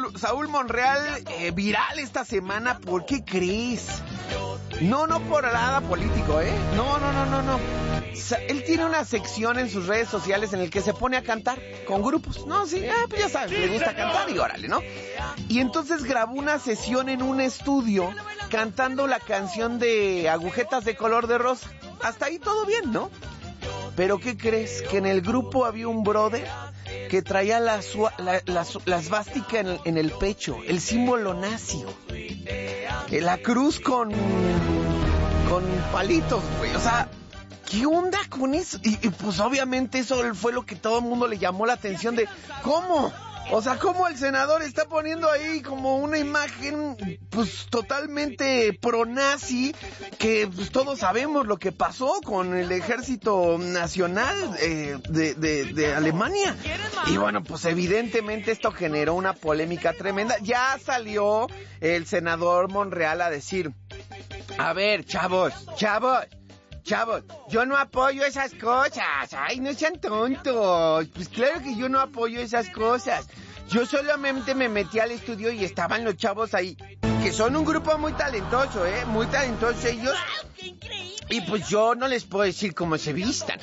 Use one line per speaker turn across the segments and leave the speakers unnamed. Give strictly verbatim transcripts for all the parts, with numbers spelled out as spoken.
Saúl, Saúl Monreal, eh, viral esta semana, ¿por qué crees? No, no por nada político, ¿eh? No, no, no, no, no. Sa- él tiene una sección en sus redes sociales en el que se pone a cantar con grupos. No, sí, ah, pues ya sabes, le gusta cantar y órale, ¿no? Y entonces grabó una sesión en un estudio cantando la canción de Agujetas de Color de Rosa. Hasta ahí todo bien, ¿no? Pero ¿qué crees? Que en el grupo había un brother que traía la, sua- la, la, la svástica en el, en el pecho, el símbolo nazi, eh, la cruz con, con palitos, güey, o sea, ¿qué onda con eso? Y, y pues obviamente eso fue lo que todo el mundo le llamó la atención de, ¿cómo? O sea, ¿cómo el senador está poniendo ahí como una imagen, pues, totalmente pro-nazi, que pues, todos sabemos lo que pasó con el ejército nacional eh, de, de, de Alemania? Y bueno, pues evidentemente esto generó una polémica tremenda. Ya salió el senador Monreal a decir, a ver, chavos, chavos, Chavos, yo no apoyo esas cosas. Ay, no sean tontos. Pues claro que yo no apoyo esas cosas. Yo solamente me metí al estudio y estaban los chavos ahí, que son un grupo muy talentoso, ¿eh? Muy talentosos ellos.
¡Wow! ¡Qué increíble!
Y pues yo no les puedo decir cómo se vistan.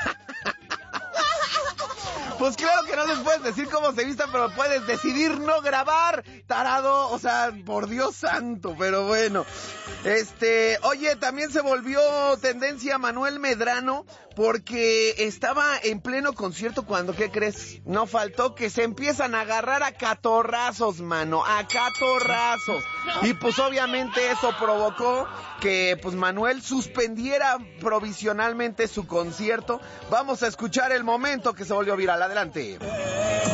Pues claro que no les puedes decir cómo se vistan, pero puedes decidir no grabar, tarado, o sea, por Dios santo, pero bueno. Este, oye, también se volvió tendencia Manuel Medrano porque estaba en pleno concierto cuando, ¿qué crees? No faltó que se empiezan a agarrar a catorrazos, mano, a catorrazos. Y pues obviamente eso provocó que pues Manuel suspendiera provisionalmente su concierto. Vamos a escuchar el momento que se volvió viral. Adelante.